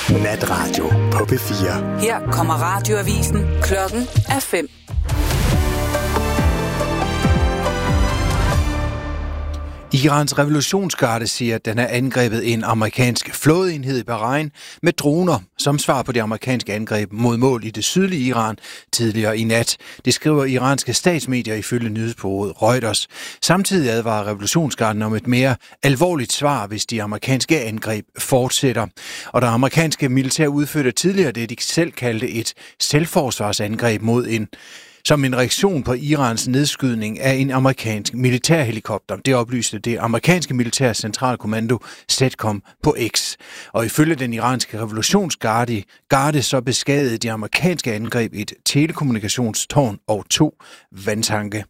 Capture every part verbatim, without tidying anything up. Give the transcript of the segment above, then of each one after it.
Natradio på P fire. Her kommer radioavisen. Klokken er fem. Irans revolutionsgarde siger, at den har angrebet en amerikansk flådeenhed i Bahrain med droner, som svar på det amerikanske angreb mod mål i det sydlige Iran tidligere i nat. Det skriver iranske statsmedier ifølge nyhedsbureauet Reuters. Samtidig advarer revolutionsgarden om et mere alvorligt svar, hvis de amerikanske angreb fortsætter. Og der amerikanske militær udførte tidligere det, de selv kaldte et selvforsvarsangreb mod en som en reaktion på Irans nedskydning af en amerikansk militærhelikopter. Det oplyste det amerikanske militære centralkommando CENTCOM på X. Og ifølge den iranske revolutionsgarde garde, så beskadigede de amerikanske angreb et telekommunikationstårn og to vandtanke.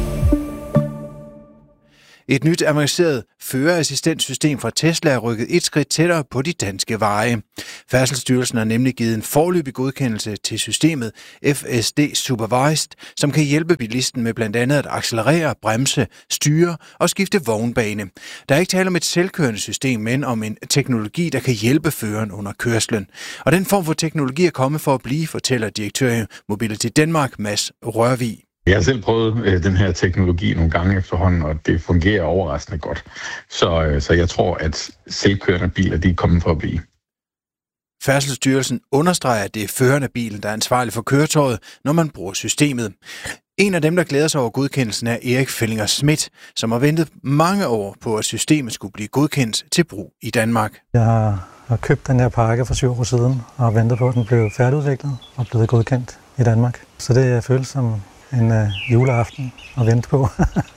Et nyt avanceret førerassistentsystem fra Tesla er rykket et skridt tættere på de danske veje. Færdselsstyrelsen har nemlig givet en foreløbig godkendelse til systemet F S D Supervised, som kan hjælpe bilisten med blandt andet at accelerere, bremse, styre og skifte vognbane. Der er ikke tale om et selvkørende system, men om en teknologi, der kan hjælpe føreren under kørslen. Og den form for teknologi er kommet for at blive, fortæller direktør i Mobility Denmark, Mads Rørvig. Jeg har selv prøvet øh, den her teknologi nogle gange efterhånden, og det fungerer overraskende godt. Så, øh, så jeg tror, at selvkørende biler, de er kommet for at blive. Færdselsstyrelsen understreger, at det er føreren af bilen, der er ansvarlig for køretøjet, når man bruger systemet. En af dem, der glæder sig over godkendelsen, er Erik Fellinger Schmidt, som har ventet mange år på, at systemet skulle blive godkendt til brug i Danmark. Jeg har, har købt den her pakke for syv år siden, og har ventet på, at den blev færdigudviklet og blevet godkendt i Danmark. Så det føles som en uh, juleaften at vente på.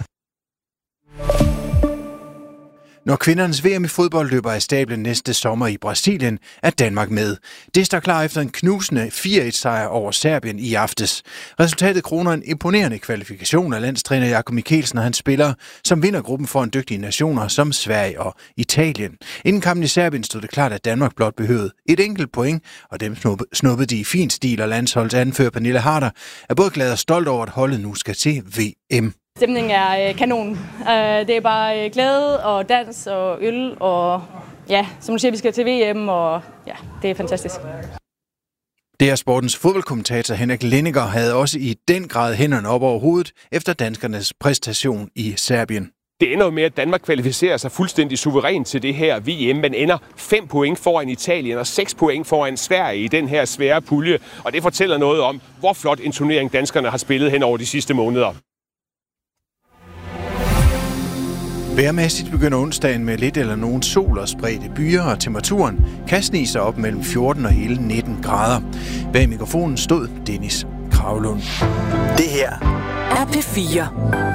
Når kvindernes V M i fodbold løber af stablen næste sommer i Brasilien, er Danmark med. Det står klar efter en knusende fire et sejr over Serbien i aftes. Resultatet kroner en imponerende kvalifikation af landstræner Jakob Mikkelsen og hans spillere, som vinder gruppen foran dygtige nationer som Sverige og Italien. Inden kampen i Serbien stod det klart, at Danmark blot behøvede et enkelt point, og dem snuppede de i fin stil, og landsholdets anfører Pernille Harder er både glad og stolt over, at holdet nu skal til V M. Stemningen er øh, kanon. Øh, det er bare øh, glæde og dans og øl, og ja, som du siger, vi skal til V M, og ja, det er fantastisk. Det er sportens fodboldkommentator Henrik Lenniger havde også i den grad hænderne op over hovedet efter danskernes præstation i Serbien. Det ender jo med, at Danmark kvalificerer sig fuldstændig suverænt til det her V M, men ender fem point foran Italien og seks point foran Sverige i den her svære pulje. Og det fortæller noget om, hvor flot en turnering danskerne har spillet hen over de sidste måneder. Vejrmæssigt begynder onsdagen med lidt eller nogen sol og spredte byer, og temperaturen kan snige sig op mellem fjorten og hele nitten grader. Bag mikrofonen stod Dennis Kravlund. Det her er P fire.